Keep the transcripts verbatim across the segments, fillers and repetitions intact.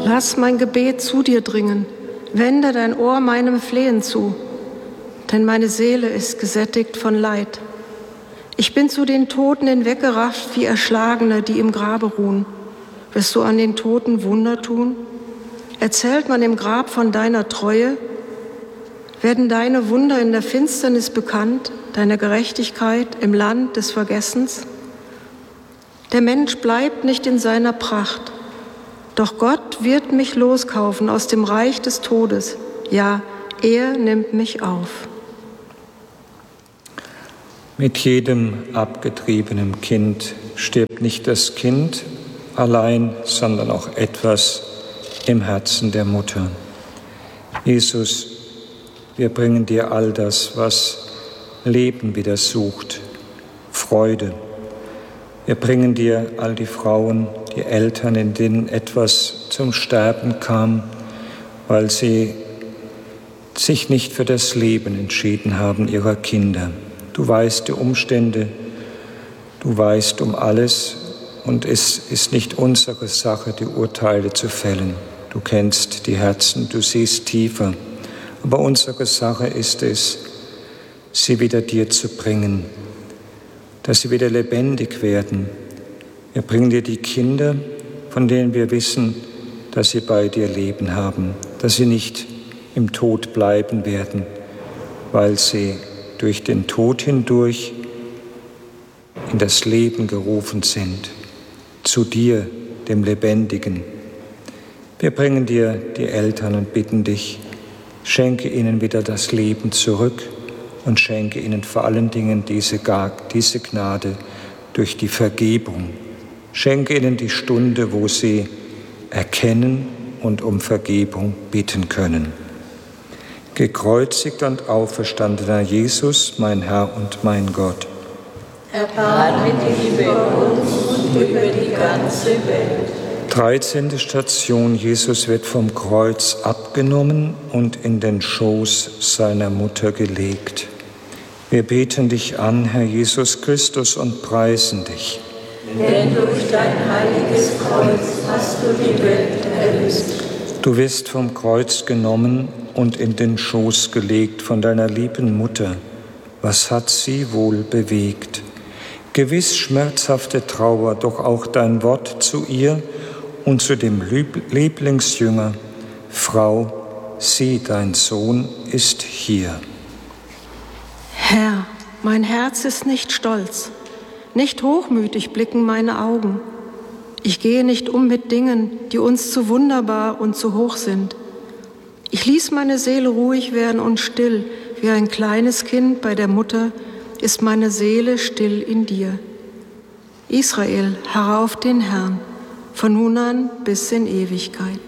lass mein Gebet zu dir dringen, wende dein Ohr meinem Flehen zu, denn meine Seele ist gesättigt von Leid. Ich bin zu den Toten hinweggerafft wie Erschlagene, die im Grabe ruhen. Wirst du an den Toten Wunder tun? Erzählt man im Grab von deiner Treue? Werden deine Wunder in der Finsternis bekannt, deine Gerechtigkeit im Land des Vergessens? Der Mensch bleibt nicht in seiner Pracht, doch Gott wird mich loskaufen aus dem Reich des Todes. Ja, er nimmt mich auf. Mit jedem abgetriebenen Kind stirbt nicht das Kind allein, sondern auch etwas im Herzen der Mutter. Jesus, wir bringen dir all das, was Leben wieder sucht, Freude. Wir bringen dir all die Frauen, die Eltern, in denen etwas zum Sterben kam, weil sie sich nicht für das Leben entschieden haben ihrer Kinder. Du weißt die Umstände, du weißt um alles und es ist nicht unsere Sache, die Urteile zu fällen. Du kennst die Herzen, du siehst tiefer. Aber unsere Sache ist es, sie wieder dir zu bringen, dass sie wieder lebendig werden. Wir bringen dir die Kinder, von denen wir wissen, dass sie bei dir Leben haben, dass sie nicht im Tod bleiben werden, weil sie durch den Tod hindurch in das Leben gerufen sind, zu dir, dem Lebendigen. Wir bringen dir die Eltern und bitten dich, schenke ihnen wieder das Leben zurück und schenke ihnen vor allen Dingen diese, diese Gnade durch die Vergebung. Schenke ihnen die Stunde, wo sie erkennen und um Vergebung bitten können. Gekreuzigt und auferstandener Jesus, mein Herr und mein Gott. Erbarme dich über uns und über die ganze Welt. dreizehnte Station, Jesus wird vom Kreuz abgenommen und in den Schoß seiner Mutter gelegt. Wir beten dich an, Herr Jesus Christus, und preisen dich. Denn durch dein heiliges Kreuz hast du die Welt erlöst. Du wirst vom Kreuz genommen und in den Schoß gelegt von deiner lieben Mutter. Was hat sie wohl bewegt? Gewiss schmerzhafte Trauer, doch auch dein Wort zu ihr und zu dem Lieblingsjünger: Frau, sieh, dein Sohn ist hier. Herr, mein Herz ist nicht stolz, nicht hochmütig blicken meine Augen. Ich gehe nicht um mit Dingen, die uns zu wunderbar und zu hoch sind. Ich ließ meine Seele ruhig werden und still, wie ein kleines Kind bei der Mutter ist meine Seele still in dir. Israel, harre auf den Herrn, von nun an bis in Ewigkeit.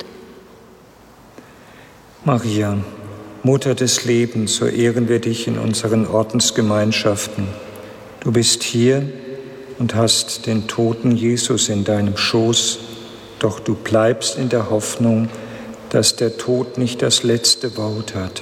Maria, Mutter des Lebens, so ehren wir dich in unseren Ordensgemeinschaften. Du bist hier und hast den toten Jesus in deinem Schoß, doch du bleibst in der Hoffnung, dass der Tod nicht das letzte Wort hat.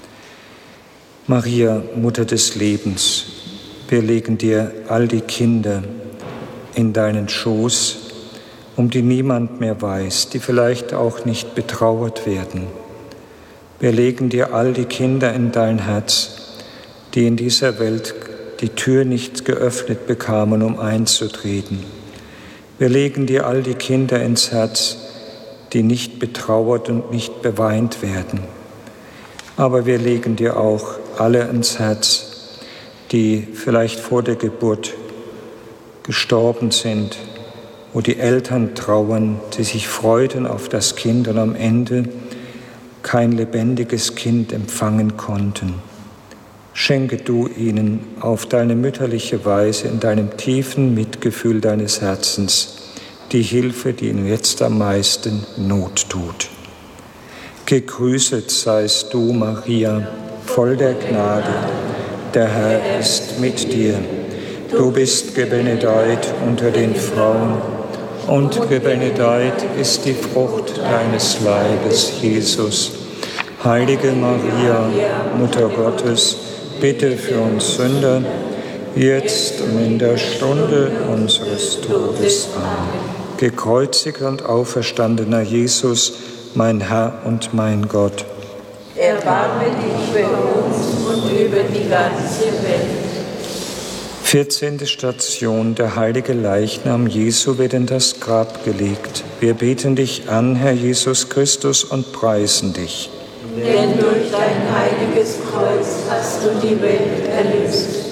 Maria, Mutter des Lebens, wir legen dir all die Kinder in deinen Schoß, um die niemand mehr weiß, die vielleicht auch nicht betrauert werden. Wir legen dir all die Kinder in dein Herz, die in dieser Welt die Tür nicht geöffnet bekamen, um einzutreten. Wir legen dir all die Kinder ins Herz, die nicht betrauert und nicht beweint werden. Aber wir legen dir auch alle ins Herz, die vielleicht vor der Geburt gestorben sind, wo die Eltern trauern, die sich freuten auf das Kind und am Ende kein lebendiges Kind empfangen konnten. Schenke du ihnen auf deine mütterliche Weise in deinem tiefen Mitgefühl deines Herzens die Hilfe, die ihnen jetzt am meisten Not tut. Gegrüßet seist du, Maria, voll der Gnade. Der Herr ist mit dir. Du bist gebenedeit unter den Frauen und gebenedeit ist die Frucht deines Leibes, Jesus. Heilige Maria, Mutter Gottes, bitte für uns Sünder, jetzt und in der Stunde unseres Todes. Amen. Gekreuzigter und auferstandener Jesus, mein Herr und mein Gott. Erbarme dich über uns und über die ganze Welt. vierzehnte Station. Der heilige Leichnam Jesu wird in das Grab gelegt. Wir beten dich an, Herr Jesus Christus, und preisen dich. Denn durch dein heiliges Kreuz hast du die Welt erlöst.